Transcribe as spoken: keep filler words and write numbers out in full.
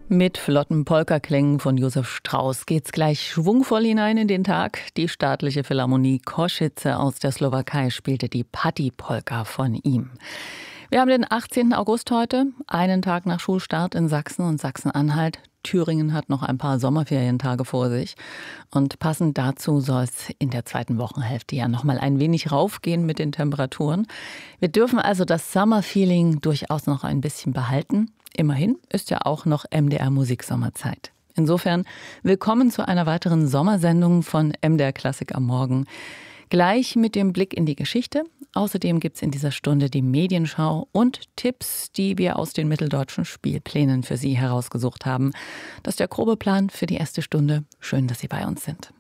Mit flotten Polkaklängen von Josef Strauss geht's gleich schwungvoll hinein in den Tag. Die staatliche Philharmonie Košice aus der Slowakei spielte die Patti-Polka von ihm. Wir haben den achtzehnten August heute, einen Tag nach Schulstart in Sachsen und Sachsen-Anhalt. Thüringen hat noch ein paar Sommerferientage vor sich. Und passend dazu soll es in der zweiten Wochenhälfte ja noch mal ein wenig raufgehen mit den Temperaturen. Wir dürfen also das Summer-Feeling durchaus noch ein bisschen behalten. Immerhin ist ja auch noch M D R Musiksommerzeit. Insofern willkommen zu einer weiteren Sommersendung von M D R Klassik am Morgen. Gleich mit dem Blick in die Geschichte. Außerdem gibt es in dieser Stunde die Medienschau und Tipps, die wir aus den mitteldeutschen Spielplänen für Sie herausgesucht haben. Das ist der grobe Plan für die erste Stunde. Schön, dass Sie bei uns sind.